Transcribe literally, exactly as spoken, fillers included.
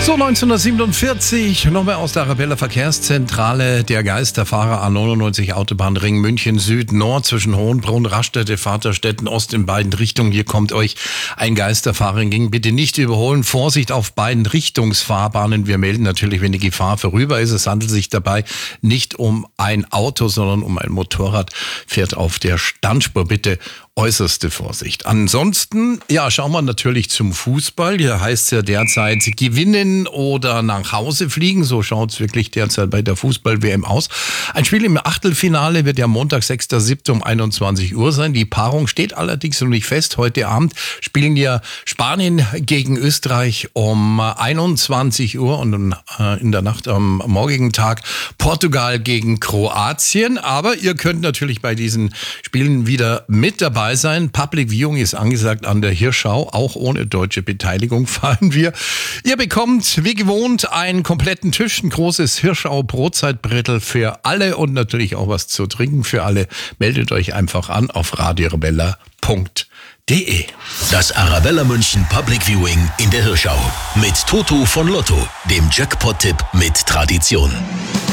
So, neunzehnhundertsiebenundvierzig, nochmal aus der Arabella Verkehrszentrale. Der Geisterfahrer A neunundneunzig Autobahnring München Süd-Nord zwischen Hohenbrunn, Raststätte, Vaterstetten, Ost in beiden Richtungen. Hier kommt euch ein Geisterfahrer entgegen. Bitte nicht überholen. Vorsicht auf beiden Richtungsfahrbahnen. Wir melden natürlich, wenn die Gefahr vorüber ist. Es handelt sich dabei nicht um ein Auto, sondern um ein Motorrad. Fährt auf der Standspur. Bitte äußerste Vorsicht. Ansonsten, ja, schauen wir natürlich zum Fußball. Hier heißt es ja derzeit gewinnen oder nach Hause fliegen. So schaut es wirklich derzeit bei der Fußball-W M aus. Ein Spiel im Achtelfinale wird ja Montag, sechster siebter um einundzwanzig Uhr sein. Die Paarung steht allerdings noch nicht fest. Heute Abend spielen ja Spanien gegen Österreich um einundzwanzig Uhr und in der Nacht am morgigen Tag Portugal gegen Kroatien. Aber ihr könnt natürlich bei diesen Spielen wieder mit dabei sein. Public Viewing ist angesagt an der Hirschau. Auch ohne deutsche Beteiligung fahren wir. Ihr bekommt, wie gewohnt, einen kompletten Tisch, ein großes Hirschau-Brotzeitbrettel für alle und natürlich auch was zu trinken für alle. Meldet euch einfach an auf radiorebella punkt de. Das Arabella München Public Viewing in der Hirschau mit Toto von Lotto, dem Jackpot-Tipp mit Tradition.